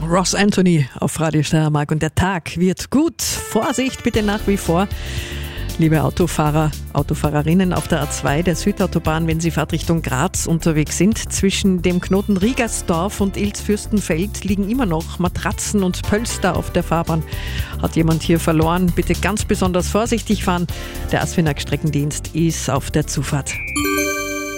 Ross Anthony auf Radio Steiermark und der Tag wird gut. Vorsicht bitte nach wie vor, liebe Autofahrer, Autofahrerinnen auf der A2 der Südautobahn, wenn Sie Fahrtrichtung Graz unterwegs sind. Zwischen dem Knoten Riegersdorf und Ilz-Fürstenfeld liegen immer noch Matratzen und Pölster auf der Fahrbahn. Hat jemand hier verloren? Bitte ganz besonders vorsichtig fahren. Der ASFINAG Streckendienst ist auf der Zufahrt.